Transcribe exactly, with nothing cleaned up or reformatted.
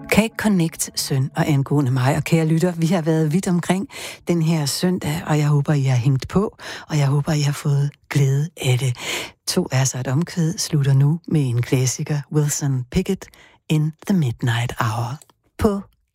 Cake Connect, søn og angående mig. Og kære lytter, vi har været vidt omkring den her søndag, og jeg håber, I har hængt på, og jeg håber, I har fået glæde af det. To er så et omkvæd slutter nu med en klassiker, Wilson Pickett, In the Midnight Hour, på